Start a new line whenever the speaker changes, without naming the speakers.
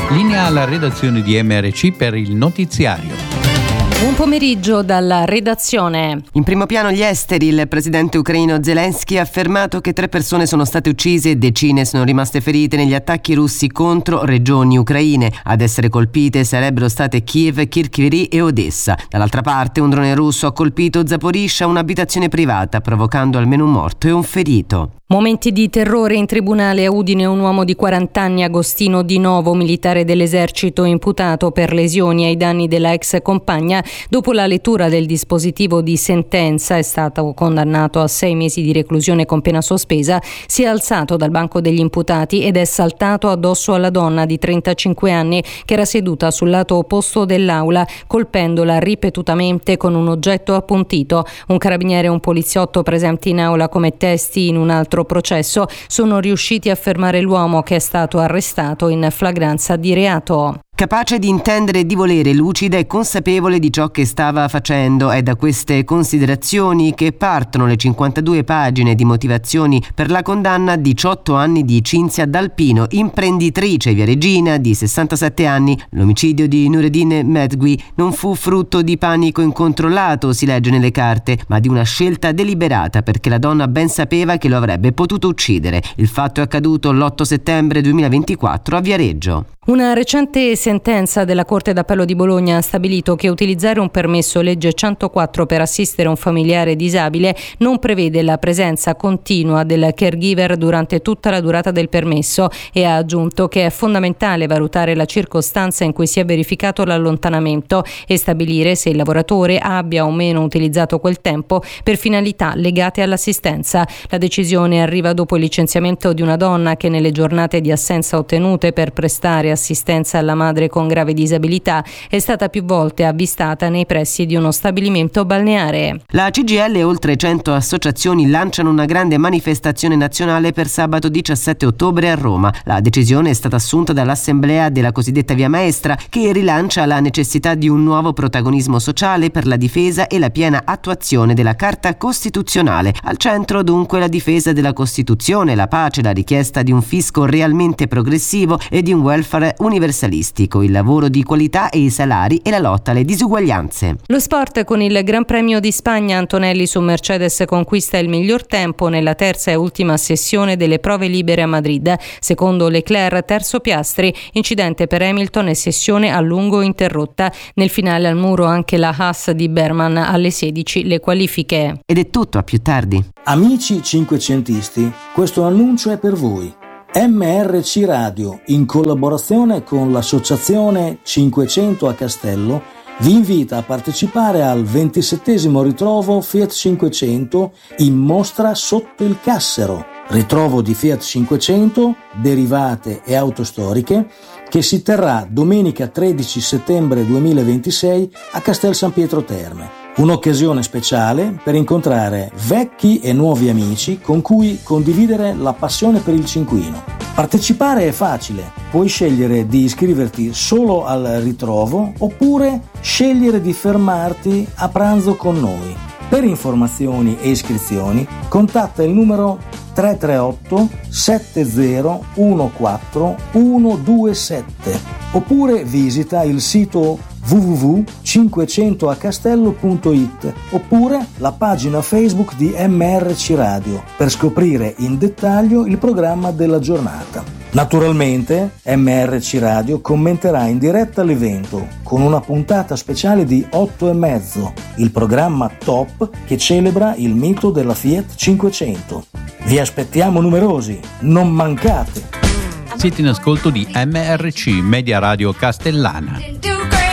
Linea alla redazione di MRC per il notiziario.
Buon pomeriggio dalla redazione.
In primo piano gli esteri. Il presidente ucraino Zelensky ha affermato che 3 persone sono state uccise e decine sono rimaste ferite negli attacchi russi contro regioni ucraine. Ad essere colpite sarebbero state Kiev, Kirkiri e Odessa. Dall'altra parte un drone russo ha colpito Zaporizhzhia, un'abitazione privata, provocando almeno un morto e un ferito.
Momenti di terrore in tribunale a Udine. Un uomo di 40 anni, Agostino Di Novo, militare dell'esercito, imputato per lesioni ai danni della ex compagna. Dopo la lettura del dispositivo di sentenza, è stato condannato a 6 mesi di reclusione con pena sospesa. Si è alzato dal banco degli imputati ed è saltato addosso alla donna di 35 anni che era seduta sul lato opposto dell'aula, colpendola ripetutamente con un oggetto appuntito. Un carabiniere e un poliziotto presenti in aula come testi in un altro processo sono riusciti a fermare l'uomo, che è stato arrestato in flagranza di reato.
Capace di intendere e di volere, lucida e consapevole di ciò che stava facendo. È da queste considerazioni che partono le 52 pagine di motivazioni per la condanna a 18 anni di Cinzia D'Alpino, imprenditrice viareggina di 67 anni. L'omicidio di Nureddin Medgui non fu frutto di panico incontrollato, si legge nelle carte, ma di una scelta deliberata, perché la donna ben sapeva che lo avrebbe potuto uccidere. Il fatto è accaduto l'8 settembre 2024 a Viareggio.
Una recente sentenza della Corte d'Appello di Bologna ha stabilito che utilizzare un permesso legge 104 per assistere un familiare disabile non prevede la presenza continua del caregiver durante tutta la durata del permesso, e ha aggiunto che è fondamentale valutare la circostanza in cui si è verificato l'allontanamento e stabilire se il lavoratore abbia o meno utilizzato quel tempo per finalità legate all'assistenza. La decisione arriva dopo il licenziamento di una donna che nelle giornate di assenza ottenute per prestare assistenza alla madre con grave disabilità è stata più volte avvistata nei pressi di uno stabilimento balneare.
La CGIL e oltre 100 associazioni lanciano una grande manifestazione nazionale per sabato 17 ottobre a Roma. La decisione è stata assunta dall'assemblea della cosiddetta Via Maestra, che rilancia la necessità di un nuovo protagonismo sociale per la difesa e la piena attuazione della Carta Costituzionale. Al centro dunque la difesa della Costituzione, la pace, la richiesta di un fisco realmente progressivo e di un welfare universalistico, il lavoro di qualità e i salari e la lotta alle disuguaglianze.
Lo sport con il Gran Premio di Spagna. Antonelli su Mercedes conquista il miglior tempo nella terza e ultima sessione delle prove libere a Madrid. Secondo Leclerc, terzo Piastri, incidente per Hamilton e sessione a lungo interrotta. Nel finale al muro anche la Haas di Berman, alle 16 le qualifiche.
Ed è tutto, a più tardi.
Amici cinquecentisti, questo annuncio è per voi. MRC Radio, in collaborazione con l'associazione 500 a Castello, vi invita a partecipare al 27° ritrovo Fiat 500 in mostra sotto il Cassero. Ritrovo di Fiat 500, derivate e auto storiche, che si terrà domenica 13 settembre 2026 a Castel San Pietro Terme. Un'occasione speciale per incontrare vecchi e nuovi amici con cui condividere la passione per il cinquino. Partecipare è facile, puoi scegliere di iscriverti solo al ritrovo oppure scegliere di fermarti a pranzo con noi. Per informazioni e iscrizioni contatta il numero 338 7014 127 oppure visita il sito www.500acastello.it oppure la pagina Facebook di MRC Radio per scoprire in dettaglio il programma della giornata. Naturalmente MRC Radio commenterà in diretta l'evento con una puntata speciale di 8:30, il programma Top che celebra il mito della Fiat 500. Vi aspettiamo numerosi, non mancate!
Siete in ascolto di MRC Media Radio Castellana.